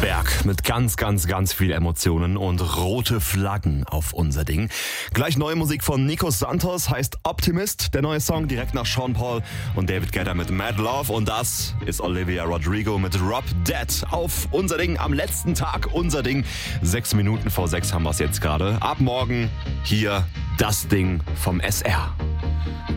Berg mit ganz, ganz, ganz viel Emotionen und rote Flaggen auf unser Ding. Gleich neue Musik von Nico Santos, heißt Optimist, der neue Song direkt nach Sean Paul und David Guetta mit Mad Love. Und das ist Olivia Rodrigo mit Rob Dead auf unser Ding am letzten Tag. Unser Ding, 6 Minuten vor 6 haben wir es jetzt gerade. Ab morgen hier das Ding vom SR.